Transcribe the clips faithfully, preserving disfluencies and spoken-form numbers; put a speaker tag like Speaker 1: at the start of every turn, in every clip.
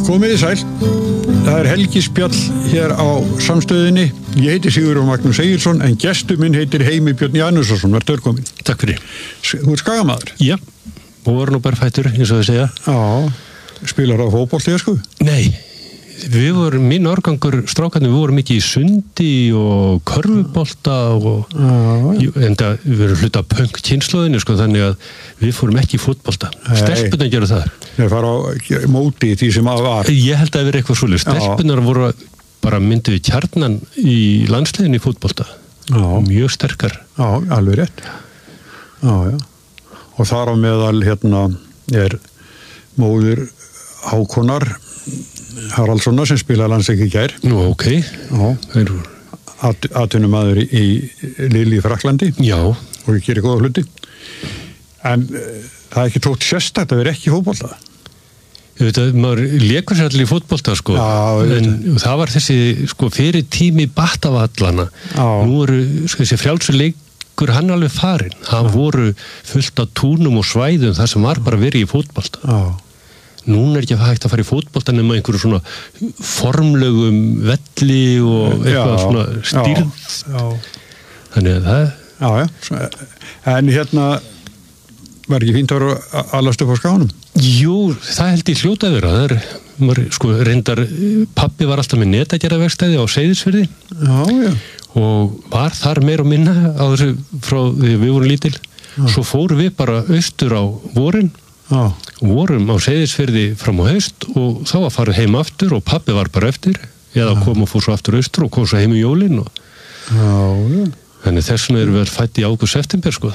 Speaker 1: Komið þið sæl. Það er Helgi Spjall hér á Samstöðinni. Ég heiti Sigurður Magnús Egilsson en gestur minn heitir Heimir Björn Janusson. Vertu velkominn.
Speaker 2: Takk fyrir.
Speaker 1: Þú ert skagamaður?
Speaker 2: Já, og voru nú bara fættur, eins og þau segja.
Speaker 1: Já, spilar á fótbolta, sko?
Speaker 2: Nei, við vorum, minn árgangur strákarnir, við vorum ekki í sundi og körfubolta og en það, við vorum hluta punk kynslóðinu, sko, þannig að við fórum ekki í fótbolta. Stelpunar gerðu það.
Speaker 1: Þeir fara á móti því sem að var.
Speaker 2: Ég held að það verið eitthvað svolítið. Stelpunar voru bara myndið við kjarnan í landsliðinu í fótbolta. Já. Mjög sterkar.
Speaker 1: Já, alveg rétt. Já, já. Og þar á meðal hérna er móðir Hákonar Haraldssonar sem spilaði landsleik í gær.
Speaker 2: Nú, ok.
Speaker 1: Já.
Speaker 2: Þeir...
Speaker 1: At, atvinnumaður í, í Lille í Fraklandi.
Speaker 2: Já.
Speaker 1: Og ég gerir góða hluti. En uh, það er ekki tótt sérstakt að vera ekki í fótbolta.
Speaker 2: Ég veit að maður lékur sér allir í fótbolta, sko.
Speaker 1: Já,
Speaker 2: en það var þessi, sko, fyrir tími Battavallana.
Speaker 1: Já. Nú
Speaker 2: eru, sko, þessi frjálsu leikur hann alveg farinn. Það voru fullt af túnum og svæðum þar sem var bara verið í fótbolta.
Speaker 1: Já.
Speaker 2: Núna er ekki hægt að fara í fótbolta nema einhverju svona formlegum velli og eitthvað já, svona stýrð.
Speaker 1: Já, já.
Speaker 2: Þannig að það...
Speaker 1: Já, já. En hérna, var ekki fínt að vera allast upp á Skánum?
Speaker 2: Jú, það held ég hljóta að vera. Það er, maður, sko, reyndar, pabbi var alltaf með netagerðarverkstæði á Seyðisfirði.
Speaker 1: Já, já.
Speaker 2: Og var þar meir og minna á þessu frá því við vorum lítil. Já. Svo fórum við bara austur á vorin.
Speaker 1: Já.
Speaker 2: Vorum á Seyðisfirði fram á haust og þá var farið heim aftur og pabbi var bara eftir eða já. Kom og fór svo aftur austur og kom svo heim í jólin og...
Speaker 1: Já, já.
Speaker 2: Þannig þess vegna erum við fætt í ágúst september, sko.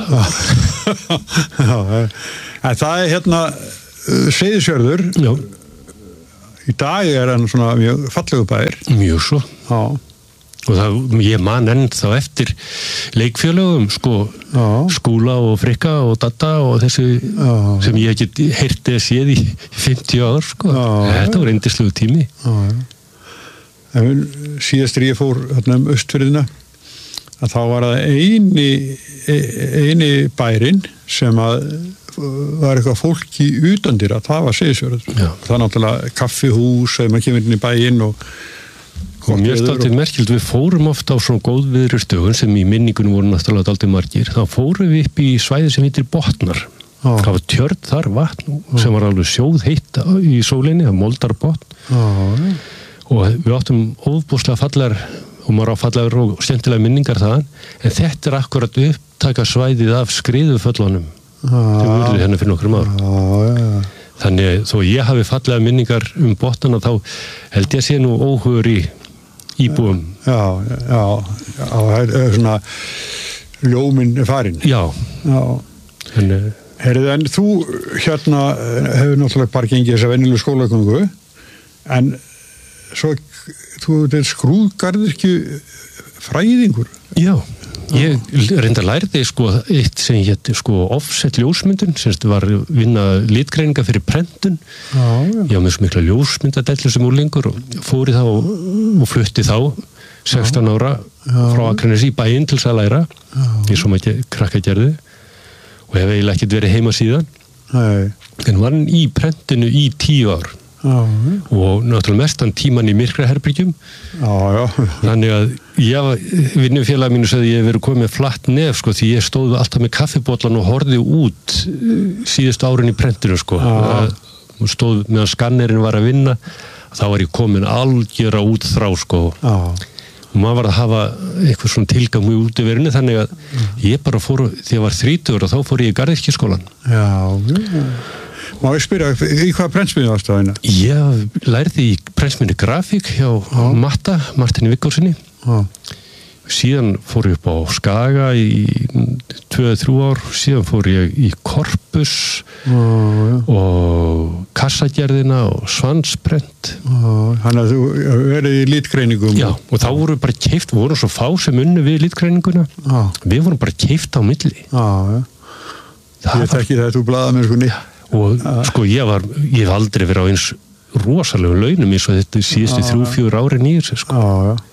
Speaker 1: Já, en það er hérna Seyðisfjörður.
Speaker 2: Já.
Speaker 1: Í dag er hann svona mjög fallegu bæir.
Speaker 2: Mjög svo.
Speaker 1: Já.
Speaker 2: Og það, ég man enn þá eftir leikfélögum, sko, já. Skúla og Frikka og Dadda og þessi já. Sem ég ekki heyrti að séð í fimmtíu ár, sko. Já. Þetta var yndislegu tími.
Speaker 1: Já, já. En síðastur ég fór hérna um Austfirðina að þá var það eini, eini bærin sem að var eitthvað fólki utandyra, það var Seyðisfjörður. Það er náttúrulega kaffihús eða maður kemur inn í bæinn og
Speaker 2: og mjög stoltið merkild, við fórum ofta á svona góðviðrisdögun sem í minningunum voru náttúrulega dálítið margir, þá fórum við upp í svæði sem heitir Botnar. Ah. Það var tjörn þar, vatn ah. sem var alveg sjóð heitt í sólinni, það moldar botn ah. og við áttum ofbúslega fallar og maður á fallar og skemmtilega minningar þaðan, en þetta er akkurat upptaka svæðið af skriðuföllunum ah. sem voruð hérna fyrir nokkrum ár.
Speaker 1: Ah, ja.
Speaker 2: Þannig þó ég hafi fallega minningar um Botnana þá held ég sé nú óhugur í íbúum.
Speaker 1: Já, já, já, það er svona ljóminn farinn.
Speaker 2: Já.
Speaker 1: Já.
Speaker 2: En,
Speaker 1: Herðu, en þú hérna hefur náttúrulega bara gengið þessa venjulegu skólagöngu, en svo, þú er skrúðgarðirkju fræðingur.
Speaker 2: Já, ég reyndar lærði sko eitt sem hétt sko offset ljósmyndun, semst var vinna litgreininga fyrir prentun.
Speaker 1: Já, já.
Speaker 2: Ég var með svo mikla ljósmyndadellu sem úrlingur og fóri þá og flutti þá sextán ára já. Frá Akranesi í bæinn til þess að læra, eins og maður krakka gerði og hef eiginlega ekkert verið heima síðan.
Speaker 1: Nei.
Speaker 2: En var hann í prentinu í tíu ár.
Speaker 1: Já.
Speaker 2: Og náttúrulega mestan tíman í myrkraherbyggjum.
Speaker 1: Já, já.
Speaker 2: Þannig að ég, vinnufélag mínu sagði ég hef verið komið með flatt nef, sko, því ég stóð alltaf með kaffibóllan og horfði út síðustu árin í prentinu, sko. Já. Stóð meðan skannerinn var að vinna, þá var ég komin algjör að útþrá, sko.
Speaker 1: Já.
Speaker 2: Og maður var að hafa eitthvað svona tilgang í útiverinu, þannig að ég bara fór, þegar ég var þrítugur og þá fór ég í garðyrkjuskólann.
Speaker 1: Já, já. Má ég spyrja, í hvaða prentsmiðju varstu að vinna?
Speaker 2: Ég lærði í prentsmiðju grafík hjá já. Matta, Martini Viggósinni. Já. Síðan fór ég upp á Skaga í tvö til þrjú ár, síðan fór ég í Korpus já, já. Og kassagerðina og Svansprent.
Speaker 1: Þannig að þú verið í litgreiningum.
Speaker 2: Já, og þá voru bara keypt, voru svo fá sem unnu við litgreininguna. Já. Við vorum bara keypt á milli.
Speaker 1: Já, já. Það ég þekki það að þú blaða mér sko nýtt.
Speaker 2: Og já. Sko ég var, ég hef aldrei verið á eins rosalegum launum eins og þetta síðustu þrjú, fjör árin í þessu sko.
Speaker 1: Já, já.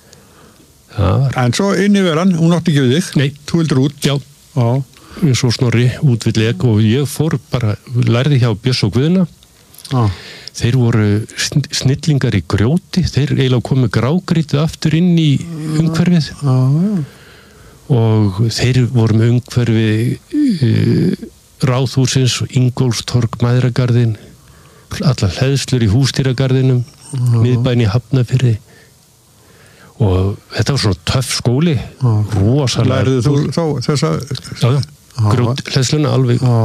Speaker 1: En svo inn í veran, hún átti ekki við þig.
Speaker 2: Nei.
Speaker 1: Þú vildur út.
Speaker 2: Já. Já. Svo Snorri út við leg og ég fór bara, lærði hjá Björs og Guðna. Já. þeir voru snillingar í grjóti, þeir eiginlega komu grágrítið aftur inn í umhverfið
Speaker 1: já, já.
Speaker 2: Og þeir voru með umhverfi uh, Ráðhúsins og Ingólfstorg Mæðragarðin, allar hleðslur í Húsdýragarðinum, miðbæn í Hafnarfirði og þetta var svona töff skóli, rosalega.
Speaker 1: Lærðu þú þá þessa?
Speaker 2: Já, já, grjóthleðsluna alveg
Speaker 1: já.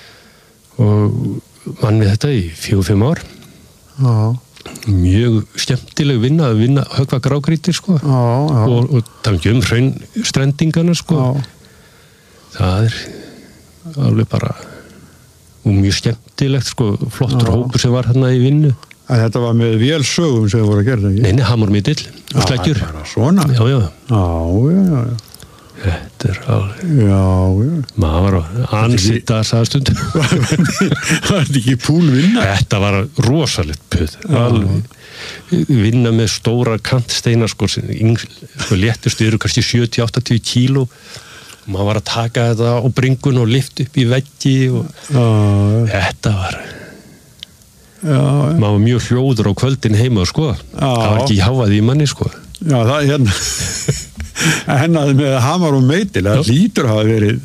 Speaker 2: Og vann við þetta í fjögur, fimm ár.
Speaker 1: Já.
Speaker 2: Mjög skemmtileg vinna að vinna höggva grágrýti sko
Speaker 1: já, já.
Speaker 2: og, og tangi um hraunstrendingana sko. Já. Það er alveg bara og mjög skemmtilegt sko, flottur já. Hópur sem var hérna í vinnu.
Speaker 1: En þetta var með vélsögum sem voru að gera það, ekki?
Speaker 2: Nei, nei, hamurmidill og sleggjur.
Speaker 1: Já, bara svona?
Speaker 2: Já, já.
Speaker 1: Já, já, já.
Speaker 2: Þetta er alveg...
Speaker 1: Já, já.
Speaker 2: Maður var að ansita sagðastundum.
Speaker 1: Var þetta ekki púlvinna?
Speaker 2: Þetta var rosalegt puð. Alveg. Vinna með stóra kantsteina sko, sko léttustu eru kannski sjötíu til áttatíu kíló. Maður var að taka þetta á bringun og lyfta upp í veggi og
Speaker 1: já, já.
Speaker 2: Þetta var...
Speaker 1: Já, já.
Speaker 2: Maður var mjög hljóður á kvöldin heima sko. Já. Það var ekki háfaði í manni sko.
Speaker 1: Já, það er hérna hennaði með hamar og meitil, það lítur hafa verið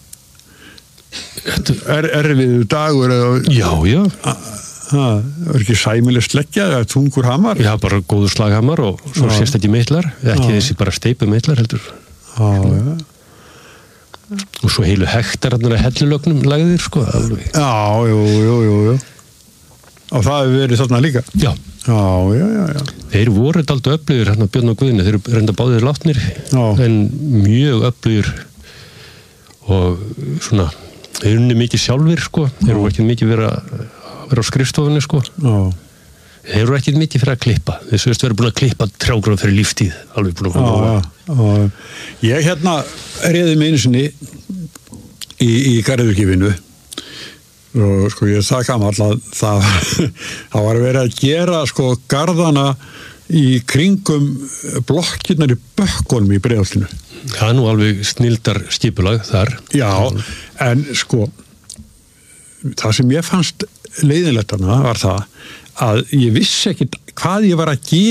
Speaker 1: er, erfiðu dagur eða...
Speaker 2: Já, já.
Speaker 1: Það er ekki sæmileg sleggja, það er tungur hamar.
Speaker 2: Já, bara góður slaghamar og svo
Speaker 1: já.
Speaker 2: Sérst ekki meitlar, ekki já. Þessi bara steipu meitlar heldur.
Speaker 1: Já, já.
Speaker 2: Og svo heilu hektararnar að hellulögnum lagðir sko alveg.
Speaker 1: Já, jú, jú, jú, jú. Og það hefur verið þarna líka?
Speaker 2: Já.
Speaker 1: Já, já, já, já.
Speaker 2: Þeir voru dálítið öflugir hérna Björn og Guðni, þeir eru reynda báðir látnir já. En mjög öflugir og svona þeir unni mikið sjálfir sko, þeir eru ekki mikið vera, vera á skrifstofunni sko. Já. Þeir eru ekki mikið fyrir að klippa, þeir sögust verið búin að klippa trjágráð fyrir líftíð, alveg búin að koma
Speaker 1: á. Já, ég hérna reyði mig einu sinni í, í garðurkifinu og sko ég það kam alltaf það, það var verið að gera sko garðana í kringum blokkirnar í Bökkunum í Breiðholtinu.
Speaker 2: Það er nú alveg snildar skipulag þar.
Speaker 1: Já, en sko það sem ég fannst leiðinlegt hana var það að ég vissi ekkit hvað ég var að gera